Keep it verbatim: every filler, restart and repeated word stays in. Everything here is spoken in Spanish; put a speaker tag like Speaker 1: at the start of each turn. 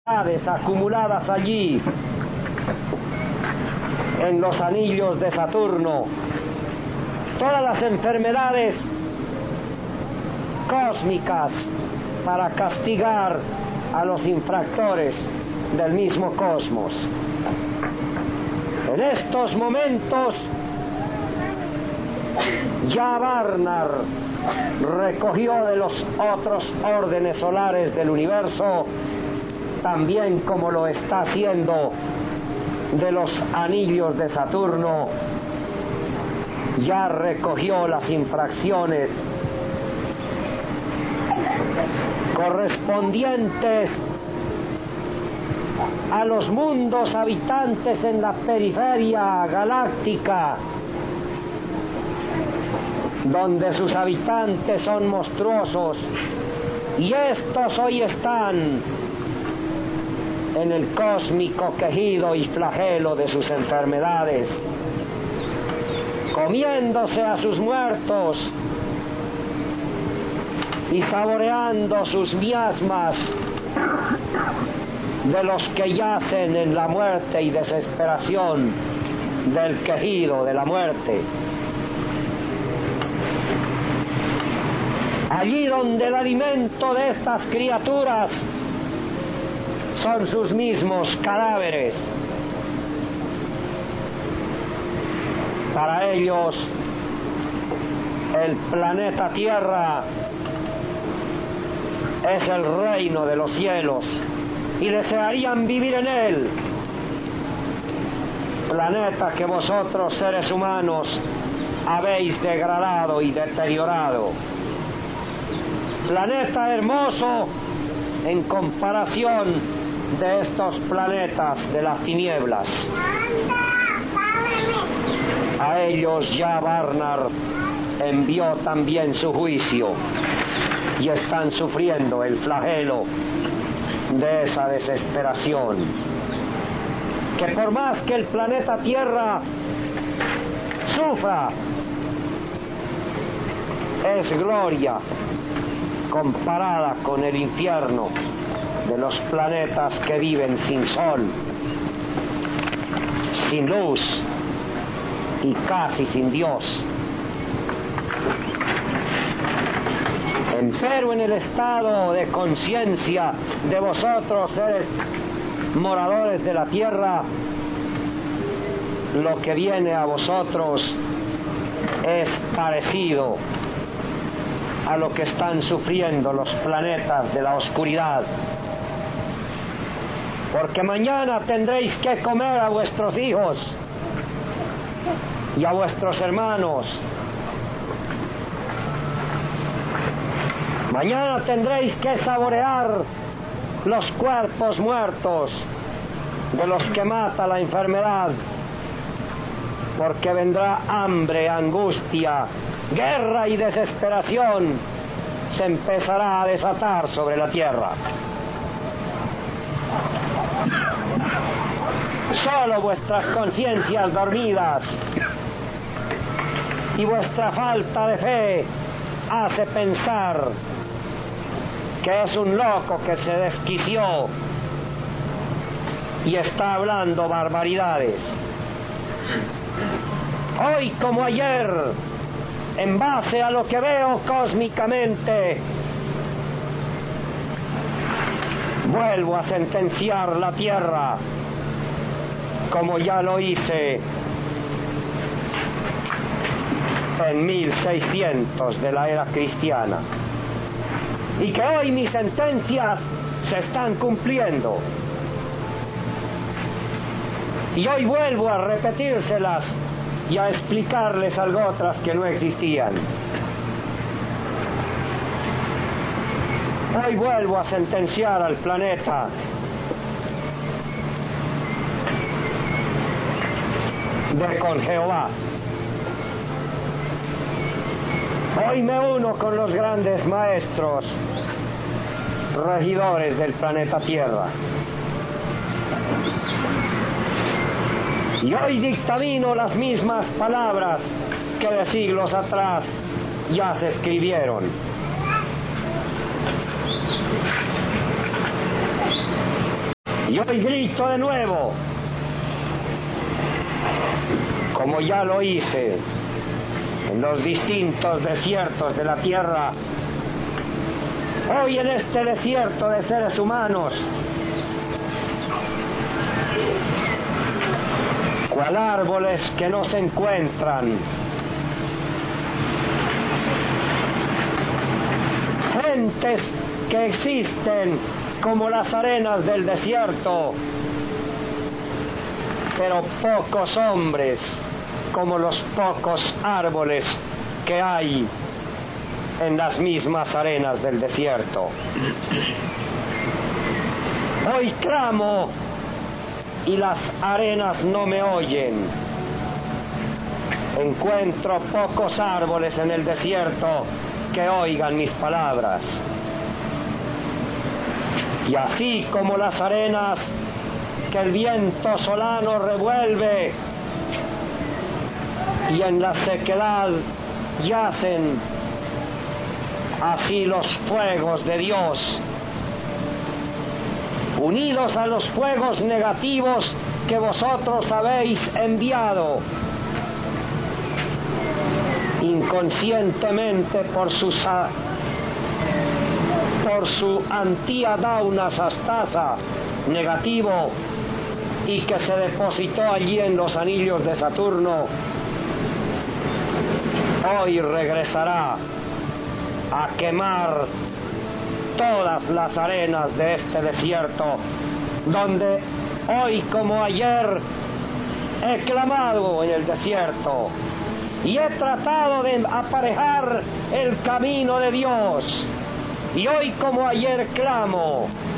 Speaker 1: acumuladas allí en los anillos de Saturno, todas las enfermedades cósmicas para castigar a los infractores del mismo cosmos. En estos momentos ya Barnard recogió de los otros órdenes solares del universo, también como lo está haciendo de los anillos de Saturno, ya recogió las infracciones correspondientes a los mundos habitantes en la periferia galáctica, donde sus habitantes son monstruosos, y estos hoy están en el cósmico quejido y flagelo de sus enfermedades, comiéndose a sus muertos y saboreando sus miasmas de los que yacen en la muerte y desesperación del quejido de la muerte. Allí donde el alimento de estas criaturas son sus mismos cadáveres. Para ellos, el planeta Tierra es el reino de los cielos y desearían vivir en él. Planeta que vosotros, seres humanos, habéis degradado y deteriorado. Planeta hermoso en comparación de estos planetas de las tinieblas. A ellos ya Barnard envió también su juicio y están sufriendo el flagelo de esa desesperación, que por más que el planeta Tierra sufra, es gloria comparada con el infierno de los planetas que viven sin sol, sin luz y casi sin Dios. Empero en el estado de conciencia de vosotros, seres moradores de la tierra, lo que viene a vosotros es parecido a lo que están sufriendo los planetas de la oscuridad. Porque mañana tendréis que comer a vuestros hijos y a vuestros hermanos. Mañana tendréis que saborear los cuerpos muertos de los que mata la enfermedad, porque vendrá hambre, angustia, guerra y desesperación se empezará a desatar sobre la tierra. Solo vuestras conciencias dormidas y vuestra falta de fe hace pensar que es un loco que se desquició y está hablando barbaridades. Hoy como ayer, en base a lo que veo cósmicamente, vuelvo a sentenciar la tierra, como ya lo hice en mil seiscientos de la era cristiana, y que hoy mis sentencias se están cumpliendo. Y hoy vuelvo a repetírselas y a explicarles algo otras que no existían. Hoy vuelvo a sentenciar al planeta de con Jehová. Hoy me uno con los grandes maestros, regidores del planeta Tierra. Y hoy dictamino las mismas palabras que de siglos atrás ya se escribieron. Y hoy grito de nuevo, como ya lo hice en los distintos desiertos de la tierra, hoy en este desierto de seres humanos, cual árboles que no se encuentran, fuentes que existen como las arenas del desierto, pero pocos hombres como los pocos árboles que hay en las mismas arenas del desierto. Hoy clamo y las arenas no me oyen. Encuentro pocos árboles en el desierto que oigan mis palabras. Y así como las arenas que el viento solano revuelve y en la sequedad yacen, así los fuegos de Dios, unidos a los fuegos negativos que vosotros habéis enviado inconscientemente por su, por su antía dauna sastasa negativo, y que se depositó allí en los anillos de Saturno, hoy regresará a quemar todas las arenas de este desierto, donde hoy como ayer he clamado en el desierto y he tratado de aparejar el camino de Dios, y hoy como ayer clamo